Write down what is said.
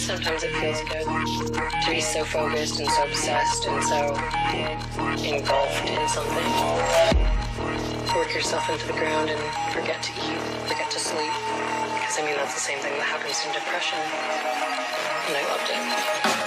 Sometimes it feels good to be so focused and so obsessed and so engulfed in something. Work yourself into the ground and forget to eat, forget to sleep. Because I mean, that's the same thing that happens in depression. And I loved it.